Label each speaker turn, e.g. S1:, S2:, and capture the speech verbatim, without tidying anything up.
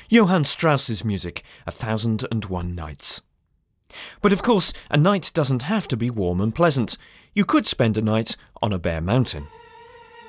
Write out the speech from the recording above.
S1: Johann Strauss's music, A Thousand and One Nights. But of course, a night doesn't have to be warm and pleasant. You could spend a night on a bare mountain.